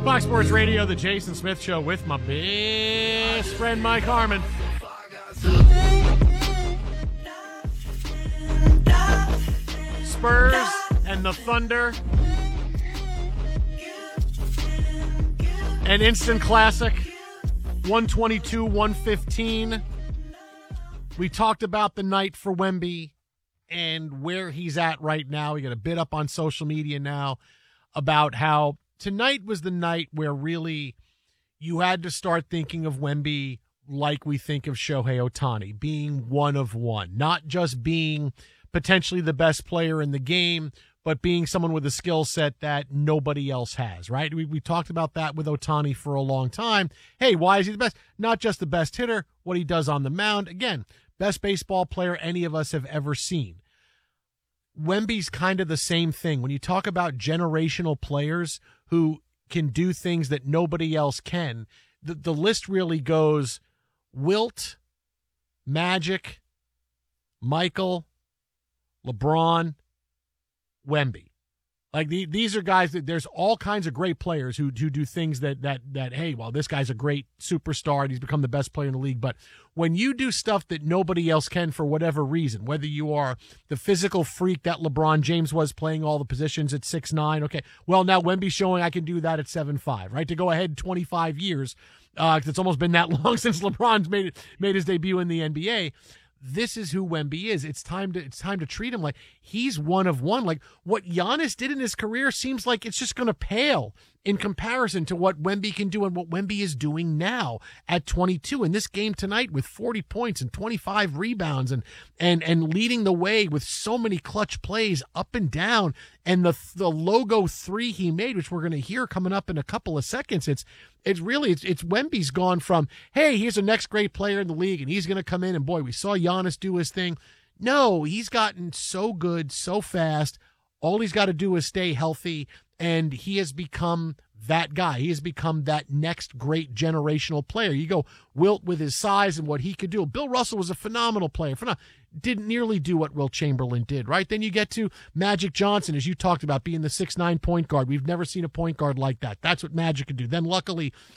Fox Sports Radio, the Jason Smith Show with my best friend Mike Harmon. Spurs and the Thunder. An instant classic. 122-115. We talked about the night for Wemby and where he's at right now. We got a bit up on social media now about how tonight was the night where really you had to start thinking of Wemby like we think of Shohei Ohtani, being one of one, not just being potentially the best player in the game, but being someone with a skill set that nobody else has, right? We talked about that with Ohtani for a long time. Hey, why is he the best? Not just the best hitter, what he does on the mound. Again, best baseball player any of us have ever seen. Wemby's kind of the same thing. When you talk about generational players who can do things that nobody else can, the list really goes Wilt, Magic, Michael, LeBron, Wemby. Like these are guys that there's all kinds of great players who do things that hey, well, this guy's a great superstar and he's become the best player in the league. But when you do stuff that nobody else can for whatever reason, whether you are the physical freak that LeBron James was playing all the positions at 6'9", okay, well, now Wemby's showing I can do that at 7'5", right? To go ahead 25 years, because it's almost been that long since LeBron's made his debut in the NBA. This is who Wemby is. It's time to treat him like he's one of one. Like what Giannis did in his career seems like it's just going to pale in comparison to what Wemby can do and what Wemby is doing now at 22. In this game tonight with 40 points and 25 rebounds and leading the way with so many clutch plays up and down, and the logo three he made, which we're going to hear coming up in a couple of seconds. It's Wemby's gone from, hey, here's the next great player in the league and he's going to come in and boy, we saw Giannis do his thing. No, he's gotten so good so fast. All he's got to do is stay healthy, and he has become that guy. He has become that next great generational player. You go Wilt with his size and what he could do. Bill Russell was a phenomenal player. Didn't nearly do what Wilt Chamberlain did, right? Then you get to Magic Johnson, as you talked about, being the 6'9" point guard. We've never seen a point guard like that. That's what Magic could do. Then luckily